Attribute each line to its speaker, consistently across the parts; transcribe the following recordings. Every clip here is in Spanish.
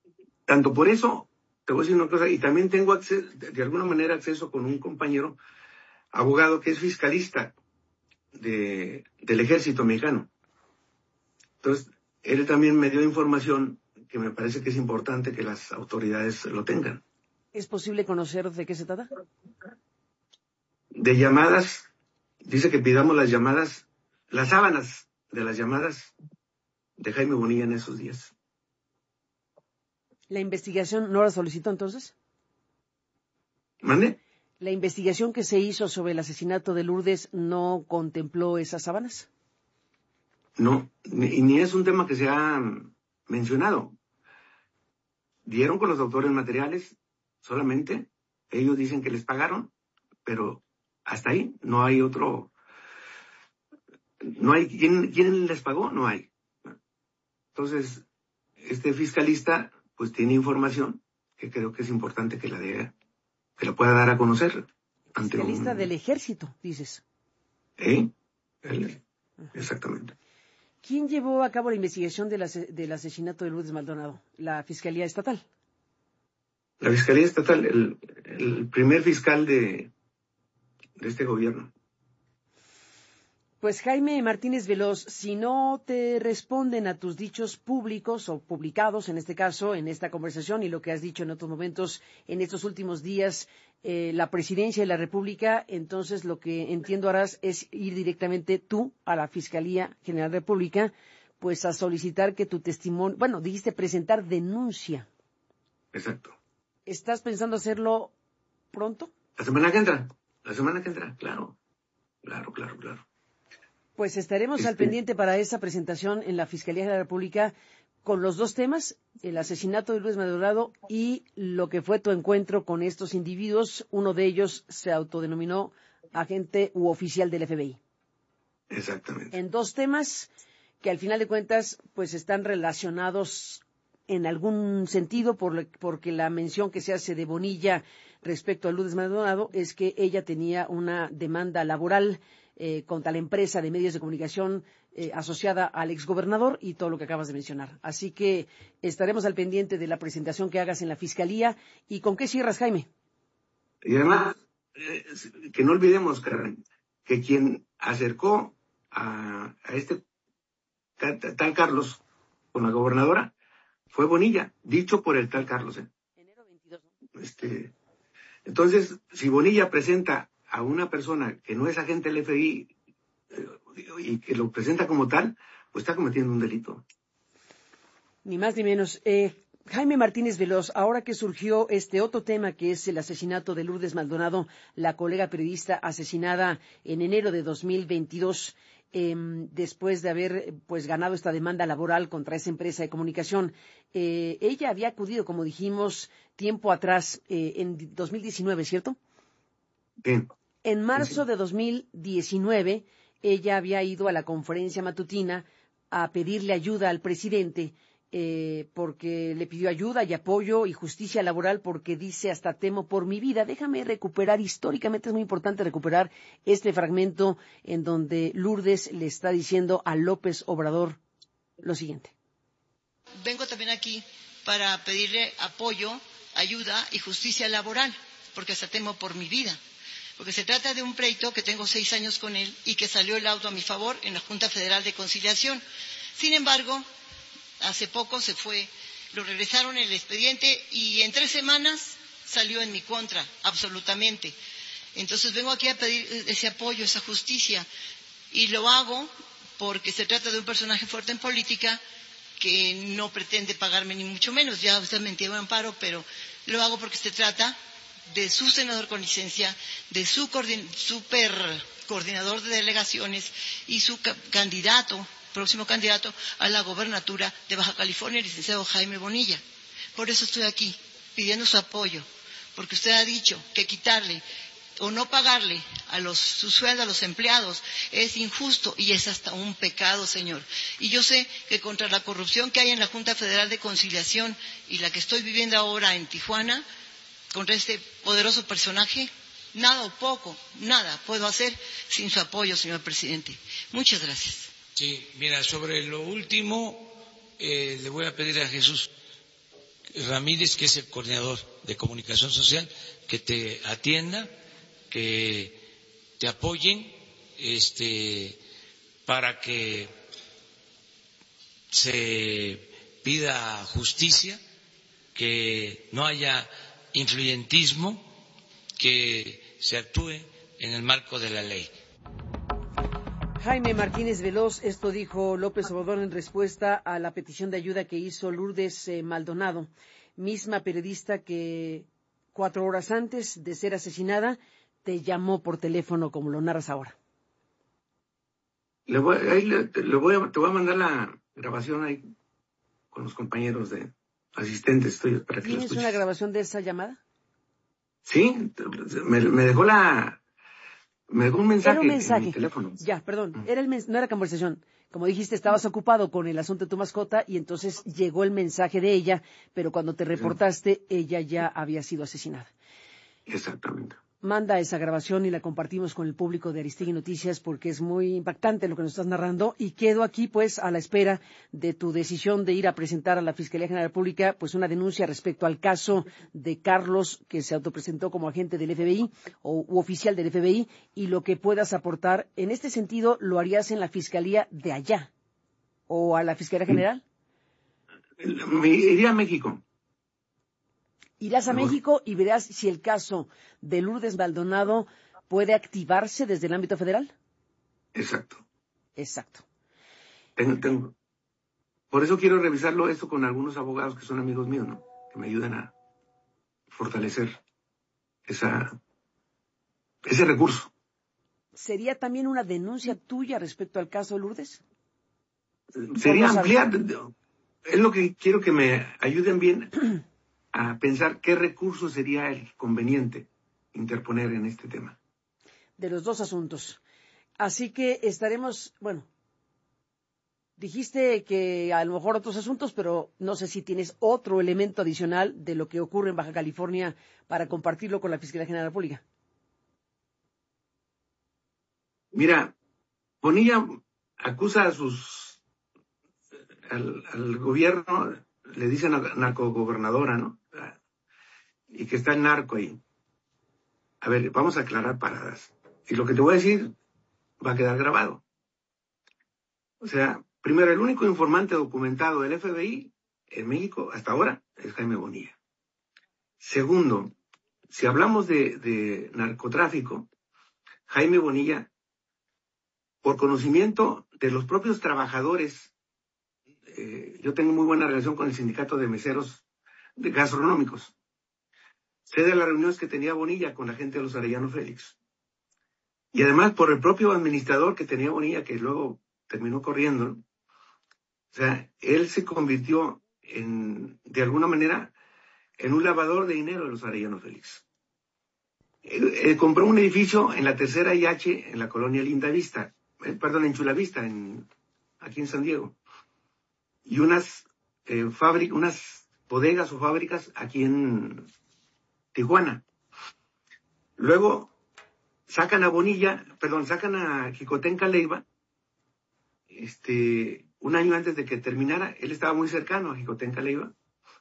Speaker 1: tanto por eso, te voy a decir una cosa, y también tengo acceso, de alguna manera acceso con un compañero abogado que es fiscalista del ejército mexicano. Entonces, él también me dio información que me parece que es importante que las autoridades lo tengan.
Speaker 2: ¿Es posible conocer de qué se trata?
Speaker 1: De llamadas, dice que pidamos las llamadas, las sábanas de las llamadas de Jaime Bonilla en esos días.
Speaker 2: ¿La investigación no la solicitó entonces?
Speaker 1: ¿Mande?
Speaker 2: ¿La investigación que se hizo sobre el asesinato de Lourdes no contempló esas sábanas?
Speaker 1: No, ni es un tema que se ha mencionado. Dieron con los autores materiales, solamente ellos dicen que les pagaron, pero hasta ahí no hay otro, no hay quién les pagó, no hay. Entonces, este fiscalista pues tiene información que creo que es importante que la pueda dar a conocer.
Speaker 2: Fiscalista del ejército, dices.
Speaker 1: Exactamente.
Speaker 2: ¿Quién llevó a cabo la investigación del asesinato de Lourdes Maldonado? ¿La Fiscalía Estatal?
Speaker 1: La Fiscalía Estatal, el primer fiscal de este gobierno.
Speaker 2: Pues Jaime Martínez Veloz, si no te responden a tus dichos públicos o publicados, en este caso, en esta conversación y lo que has dicho en otros momentos, en estos últimos días, la presidencia de la República, entonces lo que entiendo harás es ir directamente tú a la Fiscalía General de la República, pues a solicitar que tu testimonio, bueno, dijiste presentar denuncia.
Speaker 1: Exacto.
Speaker 2: ¿Estás pensando hacerlo pronto?
Speaker 1: La semana que entra, claro.
Speaker 2: Pues estaremos al pendiente para esa presentación en la Fiscalía de la República con los dos temas, el asesinato de Lourdes Maldonado y lo que fue tu encuentro con estos individuos. Uno de ellos se autodenominó agente u oficial del FBI.
Speaker 1: Exactamente.
Speaker 2: En dos temas que al final de cuentas pues están relacionados en algún sentido porque la mención que se hace de Bonilla respecto a Lourdes Maldonado es que ella tenía una demanda laboral contra la empresa de medios de comunicación asociada al exgobernador y todo lo que acabas de mencionar. Así que estaremos al pendiente de la presentación que hagas en la Fiscalía. ¿Y con qué cierras, Jaime?
Speaker 1: Y además, que no olvidemos, Carmen, que quien acercó a este tal Carlos con la gobernadora fue Bonilla, dicho por el tal Carlos.
Speaker 2: Enero 22.
Speaker 1: Entonces, si Bonilla presenta a una persona que no es agente del FBI y que lo presenta como tal, pues está cometiendo un delito.
Speaker 2: Ni más ni menos. Jaime Martínez Veloz, ahora que surgió este otro tema que es el asesinato de Lourdes Maldonado, la colega periodista asesinada en enero de 2022, después de haber pues ganado esta demanda laboral contra esa empresa de comunicación. Ella había acudido, como dijimos, tiempo atrás, en 2019, ¿cierto?
Speaker 1: Bien.
Speaker 2: En marzo de 2019, ella había ido a la conferencia matutina a pedirle ayuda al presidente porque le pidió ayuda y apoyo y justicia laboral porque dice hasta temo por mi vida. Déjame recuperar, históricamente es muy importante recuperar este fragmento en donde Lourdes le está diciendo a López Obrador lo siguiente.
Speaker 3: Vengo también aquí para pedirle apoyo, ayuda y justicia laboral porque hasta temo por mi vida. Porque se trata de un pleito que tengo 6 años con él y que salió el auto a mi favor en la Junta Federal de Conciliación. Sin embargo, hace poco lo regresaron el expediente y en 3 semanas salió en mi contra, absolutamente. Entonces vengo aquí a pedir ese apoyo, esa justicia, y lo hago porque se trata de un personaje fuerte en política que no pretende pagarme ni mucho menos. Ya usted me entiende, Amparo, pero lo hago porque se trata de su senador con licencia, de su super coordinador de delegaciones y su próximo candidato a la gobernatura de Baja California, el licenciado Jaime Bonilla. Por eso estoy aquí, pidiendo su apoyo, porque usted ha dicho que quitarle o no pagarle su sueldo a los empleados es injusto y es hasta un pecado, señor. Y yo sé que contra la corrupción que hay en la Junta Federal de Conciliación y la que estoy viviendo ahora en Tijuana, contra este poderoso personaje, nada o poco, nada puedo hacer sin su apoyo, señor presidente. Muchas gracias.
Speaker 4: Sí, mira, sobre lo último, le voy a pedir a Jesús Ramírez, que es el coordinador de comunicación social, que te atienda, que te apoyen, para que se pida justicia, que no haya influyentismo, que se actúe en el marco de la ley.
Speaker 2: Jaime Martínez Veloz, esto dijo López Obrador en respuesta a la petición de ayuda que hizo Lourdes Maldonado, misma periodista que 4 horas antes de ser asesinada te llamó por teléfono, como lo narras ahora.
Speaker 1: Te voy a mandar la grabación ahí con los compañeros de asistentes para que lo escuches.
Speaker 2: ¿Tienes una grabación de esa llamada?
Speaker 1: Sí, me dejó un mensaje.
Speaker 2: Era un mensaje.
Speaker 1: En mi teléfono.
Speaker 2: Ya, perdón, no era conversación. Como dijiste, estabas ocupado con el asunto de tu mascota y entonces llegó el mensaje de ella, pero cuando te reportaste, ella ya había sido asesinada.
Speaker 1: Exactamente.
Speaker 2: Manda esa grabación y la compartimos con el público de Aristegui Noticias porque es muy impactante lo que nos estás narrando y quedo aquí pues a la espera de tu decisión de ir a presentar a la Fiscalía General de la República pues una denuncia respecto al caso de Carlos que se autopresentó como agente del FBI u oficial del FBI y lo que puedas aportar. En este sentido, ¿lo harías en la Fiscalía de allá o a la Fiscalía General?
Speaker 1: Iría a México.
Speaker 2: Irás a México y verás si el caso de Lourdes Maldonado puede activarse desde el ámbito federal.
Speaker 1: Exacto.
Speaker 2: Tengo.
Speaker 1: Por eso quiero revisarlo esto con algunos abogados que son amigos míos, ¿no? Que me ayuden a fortalecer ese recurso.
Speaker 2: ¿Sería también una denuncia tuya respecto al caso de Lourdes?
Speaker 1: Sería ampliar. Es lo que quiero que me ayuden bien a pensar qué recurso sería el conveniente interponer en este tema.
Speaker 2: De los dos asuntos. Así que estaremos, dijiste que a lo mejor otros asuntos, pero no sé si tienes otro elemento adicional de lo que ocurre en Baja California para compartirlo con la Fiscalía General de la República.
Speaker 1: Mira, Bonilla acusa al gobierno, le dicen narcogobernadora, ¿no? Y que está el narco ahí. A ver, vamos a aclarar paradas. Y lo que te voy a decir va a quedar grabado. O sea, primero, el único informante documentado del FBI en México hasta ahora es Jaime Bonilla. Segundo, si hablamos de narcotráfico, Jaime Bonilla, por conocimiento de los propios trabajadores, yo tengo muy buena relación con el sindicato de meseros gastronómicos. Sé de las reuniones que tenía Bonilla con la gente de los Arellano Félix. Y además por el propio administrador que tenía Bonilla, que luego terminó corriendo, ¿no? O sea, él se convirtió de alguna manera, en un lavador de dinero de los Arellano Félix. Él compró un edificio en la tercera IH, en la colonia Lindavista, en Chulavista, aquí en San Diego. Y unas bodegas o fábricas aquí en Tijuana. Luego sacan a Jicotenca Leiva, un año antes de que terminara. Él estaba muy cercano a Jicotenca Leiva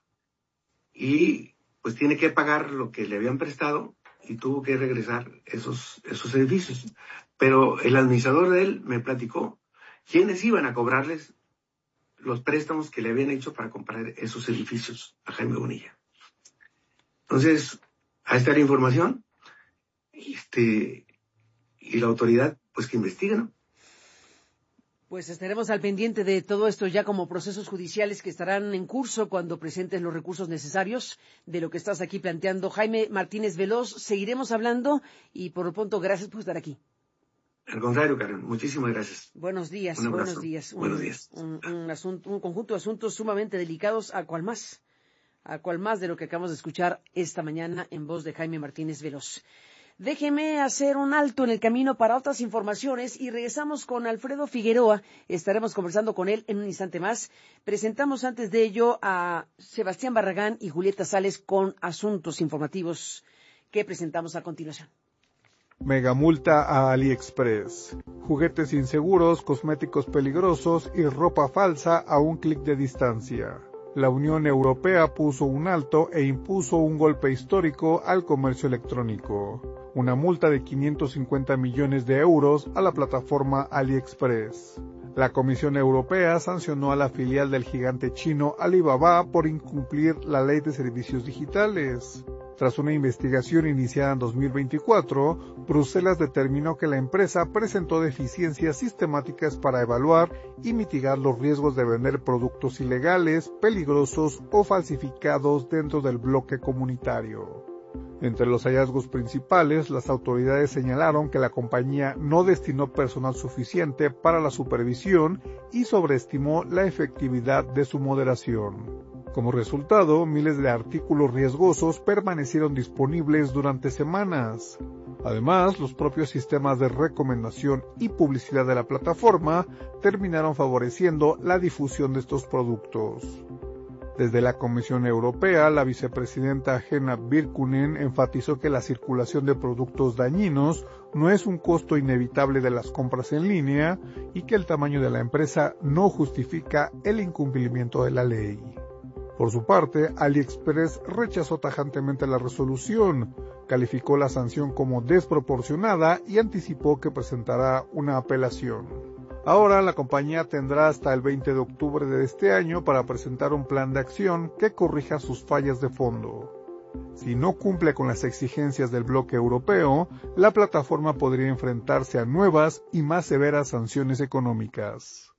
Speaker 1: y pues tiene que pagar lo que le habían prestado y tuvo que regresar esos edificios. Pero el administrador de él me platicó quiénes iban a cobrarles los préstamos que le habían hecho para comprar esos edificios a Jaime Bonilla. Entonces, ahí está la información, y la autoridad, pues que investigue, ¿no?
Speaker 2: Pues estaremos al pendiente de todo esto ya como procesos judiciales que estarán en curso cuando presentes los recursos necesarios de lo que estás aquí planteando. Jaime Martínez Veloz, seguiremos hablando y por lo pronto gracias por estar aquí.
Speaker 1: Al contrario, Karen, muchísimas gracias.
Speaker 2: Buenos días,
Speaker 1: buenos
Speaker 2: días.
Speaker 1: Buenos días.
Speaker 2: Un conjunto de asuntos sumamente delicados, a cual más de lo que acabamos de escuchar esta mañana en voz de Jaime Martínez Veloz. Déjeme hacer un alto en el camino para otras informaciones y regresamos con Alfredo Figueroa. Estaremos conversando con él en un instante más. Presentamos antes de ello a Sebastián Barragán y Julieta Sales con asuntos informativos que presentamos a continuación.
Speaker 5: Megamulta a AliExpress. Juguetes inseguros, cosméticos peligrosos y ropa falsa a un clic de distancia. La Unión Europea puso un alto e impuso un golpe histórico al comercio electrónico, una multa de 550 millones de euros a la plataforma AliExpress. La Comisión Europea sancionó a la filial del gigante chino Alibaba por incumplir la Ley de Servicios Digitales. Tras una investigación iniciada en 2024, Bruselas determinó que la empresa presentó deficiencias sistemáticas para evaluar y mitigar los riesgos de vender productos ilegales, peligrosos o falsificados dentro del bloque comunitario. Entre los hallazgos principales, las autoridades señalaron que la compañía no destinó personal suficiente para la supervisión y sobreestimó la efectividad de su moderación. Como resultado, miles de artículos riesgosos permanecieron disponibles durante semanas. Además, los propios sistemas de recomendación y publicidad de la plataforma terminaron favoreciendo la difusión de estos productos. Desde la Comisión Europea, la vicepresidenta Henna Virkkunen enfatizó que la circulación de productos dañinos no es un costo inevitable de las compras en línea y que el tamaño de la empresa no justifica el incumplimiento de la ley. Por su parte, AliExpress rechazó tajantemente la resolución, calificó la sanción como desproporcionada y anticipó que presentará una apelación. Ahora la compañía tendrá hasta el 20 de octubre de este año para presentar un plan de acción que corrija sus fallas de fondo. Si no cumple con las exigencias del bloque europeo, la plataforma podría enfrentarse a nuevas y más severas sanciones económicas.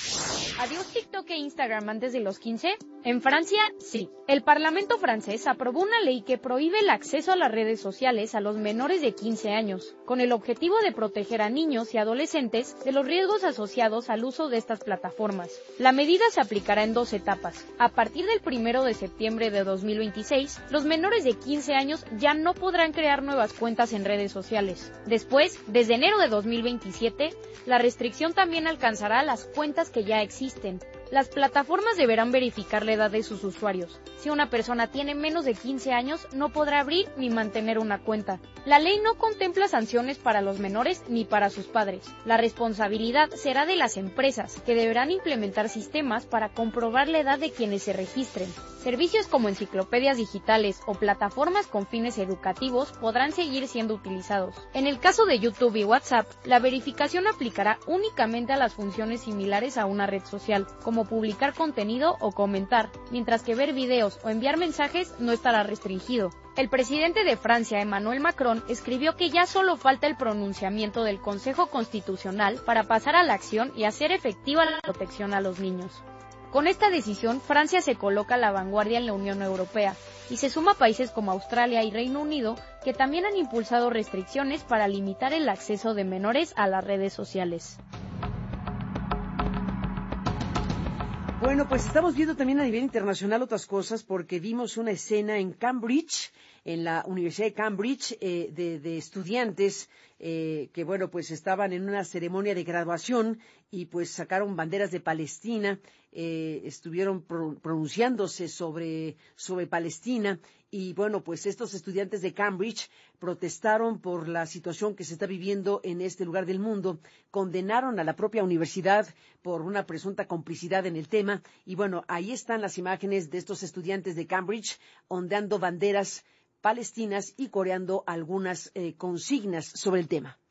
Speaker 6: ¿Adiós TikTok e Instagram antes de los 15? En Francia, sí. El Parlamento francés aprobó una ley que prohíbe el acceso a las redes sociales a los menores de 15 años, con el objetivo de proteger a niños y adolescentes de los riesgos asociados al uso de estas plataformas. La medida se aplicará en 2 etapas. A partir del 1 de septiembre de 2026, los menores de 15 años ya no podrán crear nuevas cuentas en redes sociales. Después, desde enero de 2027, la restricción también alcanzará a las cuentas que ya existen. Las plataformas deberán verificar la edad de sus usuarios. Si una persona tiene menos de 15 años, no podrá abrir ni mantener una cuenta. La ley no contempla sanciones para los menores ni para sus padres. La responsabilidad será de las empresas, que deberán implementar sistemas para comprobar la edad de quienes se registren. Servicios como enciclopedias digitales o plataformas con fines educativos podrán seguir siendo utilizados. En el caso de YouTube y WhatsApp, la verificación aplicará únicamente a las funciones similares a una red social, como publicar contenido o comentar, mientras que ver videos o enviar mensajes no estará restringido. El presidente de Francia, Emmanuel Macron, escribió que ya solo falta el pronunciamiento del Consejo Constitucional para pasar a la acción y hacer efectiva la protección a los niños. Con esta decisión, Francia se coloca a la vanguardia en la Unión Europea y se suma a países como Australia y Reino Unido, que también han impulsado restricciones para limitar el acceso de menores a las redes sociales.
Speaker 2: Bueno, pues estamos viendo también a nivel internacional otras cosas, porque vimos una escena en Cambridge, en la Universidad de Cambridge, de estudiantes que, bueno, pues estaban en una ceremonia de graduación y pues sacaron banderas de Palestina, estuvieron pronunciándose sobre Palestina. Y bueno, pues estos estudiantes de Cambridge protestaron por la situación que se está viviendo en este lugar del mundo, condenaron a la propia universidad por una presunta complicidad en el tema, y bueno, ahí están las imágenes de estos estudiantes de Cambridge ondeando banderas palestinas y coreando algunas consignas sobre el tema.